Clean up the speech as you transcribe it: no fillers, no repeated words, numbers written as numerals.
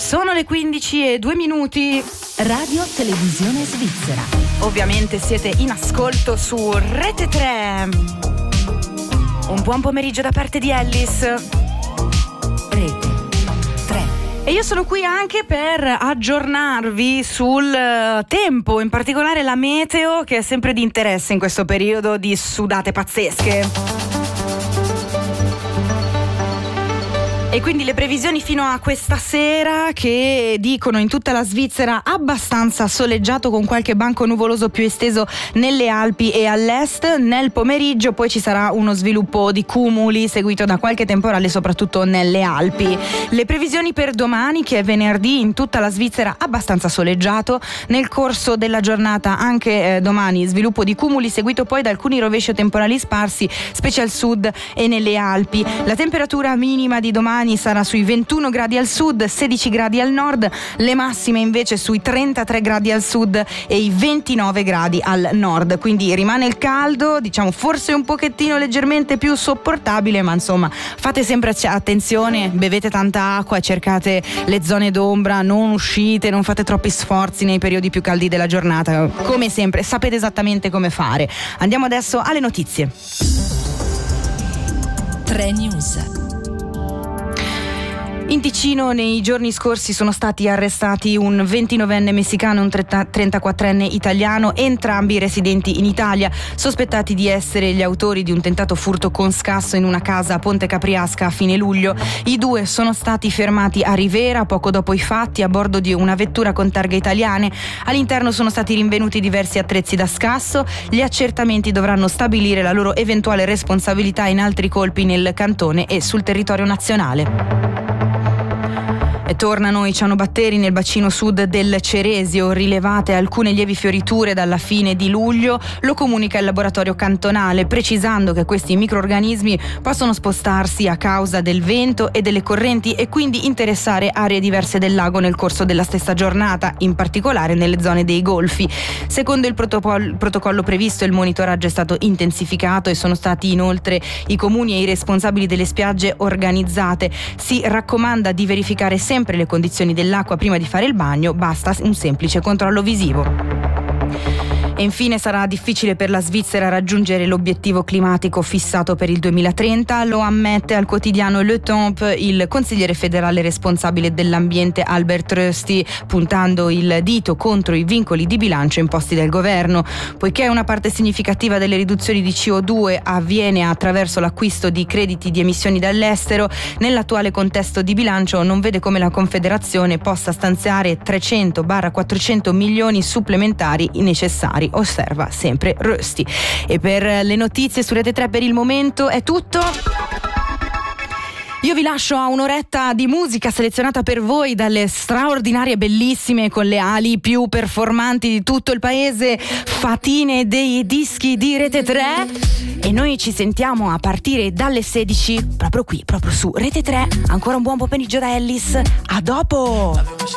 Sono le 15:02. Radio Televisione Svizzera. Ovviamente siete in ascolto su Rete 3. Un buon pomeriggio da parte di Ellis. Rete 3. E io sono qui anche per aggiornarvi sul tempo, in particolare la meteo, che è sempre di interesse in questo periodo di sudate pazzesche. E quindi le previsioni fino a questa sera, che dicono in tutta la Svizzera abbastanza soleggiato con qualche banco nuvoloso più esteso nelle Alpi e all'est. Nel pomeriggio poi ci sarà uno sviluppo di cumuli seguito da qualche temporale soprattutto nelle Alpi. Le previsioni per domani, che è venerdì, in tutta la Svizzera abbastanza soleggiato. Nel corso della giornata anche domani sviluppo di cumuli seguito poi da alcuni rovesci o temporali sparsi, specie al sud e nelle Alpi. La temperatura minima di domani sarà sui 21 gradi al sud, 16 gradi al nord, le massime invece sui 33 gradi al sud e i 29 gradi al nord, quindi rimane il caldo, diciamo forse un pochettino leggermente più sopportabile, ma insomma fate sempre attenzione, bevete tanta acqua, cercate le zone d'ombra, non uscite, non fate troppi sforzi nei periodi più caldi della giornata, come sempre sapete esattamente come fare. Andiamo adesso alle notizie. 3 News. In Ticino nei giorni scorsi sono stati arrestati un 29enne messicano e un 34enne italiano, entrambi residenti in Italia, sospettati di essere gli autori di un tentato furto con scasso in una casa a Ponte Capriasca a fine luglio. I due sono stati fermati a Rivera poco dopo i fatti a bordo di una vettura con targhe italiane. All'interno sono stati rinvenuti diversi attrezzi da scasso. Gli accertamenti dovranno stabilire la loro eventuale responsabilità in altri colpi nel cantone e sul territorio nazionale. E tornano i cianobatteri nel bacino sud del Ceresio, rilevate alcune lievi fioriture dalla fine di luglio, lo comunica il laboratorio cantonale, precisando che questi microrganismi possono spostarsi a causa del vento e delle correnti e quindi interessare aree diverse del lago nel corso della stessa giornata, in particolare nelle zone dei golfi. Secondo il protocollo previsto, il monitoraggio è stato intensificato e sono stati inoltre i comuni e i responsabili delle spiagge organizzate. Si raccomanda di verificare sempre le condizioni dell'acqua prima di fare il bagno, basta un semplice controllo visivo. E infine sarà difficile per la Svizzera raggiungere l'obiettivo climatico fissato per il 2030, lo ammette al quotidiano Le Temps il consigliere federale responsabile dell'ambiente Albert Rösti, puntando il dito contro i vincoli di bilancio imposti dal governo. Poiché una parte significativa delle riduzioni di CO2 avviene attraverso l'acquisto di crediti di emissioni dall'estero, nell'attuale contesto di bilancio non vede come la Confederazione possa stanziare 300-400 milioni supplementari necessari, osserva sempre Rösti. E per le notizie su Rete 3 per il momento è tutto. Io vi lascio a un'oretta di musica selezionata per voi dalle straordinarie, bellissime, con le ali più performanti di tutto il paese, fatine dei dischi di Rete 3, e noi ci sentiamo a partire dalle 16 proprio qui, proprio su Rete 3. Ancora un buon pomeriggio da Ellis, a dopo!